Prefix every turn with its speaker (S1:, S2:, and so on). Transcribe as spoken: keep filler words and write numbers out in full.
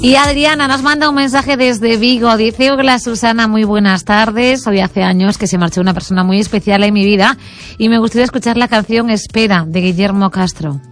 S1: Y Adriana nos manda un mensaje desde Vigo. Dice: hola Susana, muy buenas tardes. Hoy hace años que se marchó una persona muy especial en mi vida y me gustaría escuchar la canción Espera, de Guillermo Castro.